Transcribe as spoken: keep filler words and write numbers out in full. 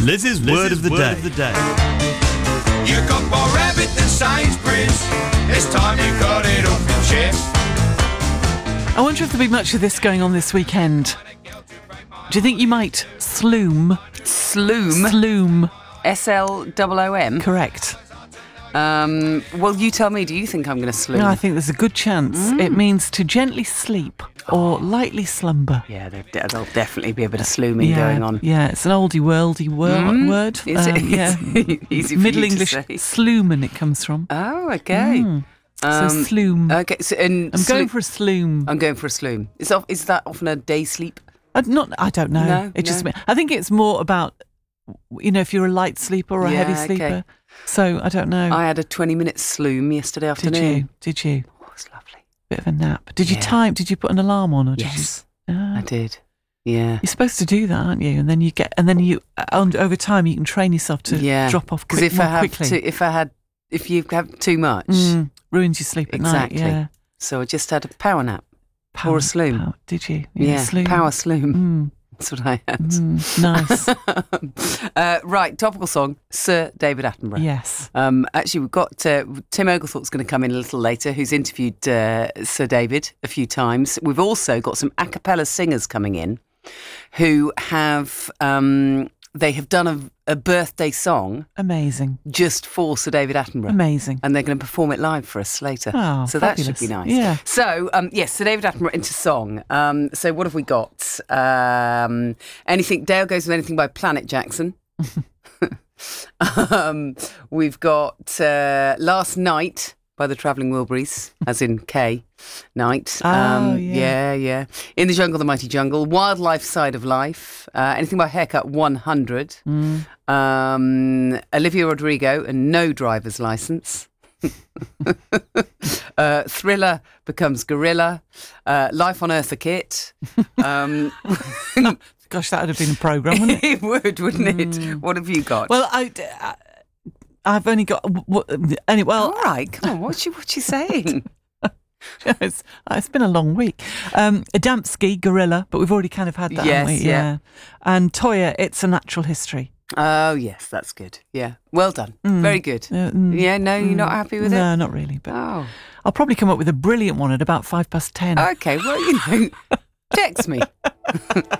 Liz's, Liz's word, of the, word day. of the day. You got more rabbit than Sainsbury's. It's time you got it off your chest. I wonder if there'll be much of this going on this weekend. Do you think you might sloom? Sloom? Sloom. S L O O M? Correct. Um, well, you tell me, do you think I'm going to sloom? No, I think there's a good chance. Mm. It means to gently sleep or lightly slumber. Yeah, there, there'll definitely be a bit of slooming yeah, going on. Yeah, it's an oldie worldy wor- Mm. word. Is it? Um, yeah. Easy for Middle you to English say. slooman it comes from. Oh, okay. Mm. Um, so sloom. Okay, so and I'm going slo- for a sloom. I'm going for a sloom. Is, off, is that often a day sleep? I, not, I don't know. No, it just. no. I think it's more about, you know, if you're a light sleeper or a Yeah, heavy okay. sleeper. So I don't know. I had a twenty minute sloom yesterday Did afternoon. you? Did you? Oh, it was lovely. Bit of a nap. Did you Yeah. time? Did you put an alarm on, or did Yes, you? Ah. I did. Yeah. You're supposed to do that, aren't you? And then you get, and then you, uh, over time, you can train yourself to Yeah. drop off Because quick, if more I have quickly. too, if I had, if you have too much, Mm, ruins your sleep at exactly. night. Yeah. So I just had a power nap Power, or a sloom. power- did you? Yeah, sloom. power sloom. Mm, That's what I had. mm, nice. uh, right, topical song, Sir David Attenborough. Yes. Um, actually, we've got uh, Tim Oglethorpe's going to come in a little later, who's interviewed uh, Sir David a few times. We've also got some a cappella singers coming in who have um, they have done a, a birthday song Amazing. just for Sir David Attenborough. Amazing. And they're going to perform it live for us later. Oh, so fabulous. that should be nice. Yeah. So, um, yes, Sir David Attenborough into song. Um, so what have we got? Um, anything, Dale goes with anything by Planet Jackson. um, we've got uh, Last Night by the Travelling Wilburys, as in K, Night. Oh, yeah. yeah, yeah. In the Jungle, the Mighty Jungle. Wildlife Side of Life. Uh, anything by Haircut one hundred. Mm. Um, Olivia Rodrigo and No Driver's License. uh, Thriller becomes Gorilla. Uh, Life on Eartha Kitt. Um, Gosh, that would have been a programme, wouldn't it? it would, wouldn't it? What have you got? Well, I, I, I've only got. What, anyway, well, all right, come on. What's you, what you saying? it's, it's been a long week. Um, Adamski, Gorilla, but we've already kind of had that, Yes, haven't we? yeah. And Toya, It's a Natural History. Oh, yes, that's good. Yeah, well done. Mm. Very good. Uh, mm, Yeah, no, you're not mm. happy with No, it? not really. But Oh, I'll probably come up with a brilliant one at about five past ten. okay. Well, you know, text me.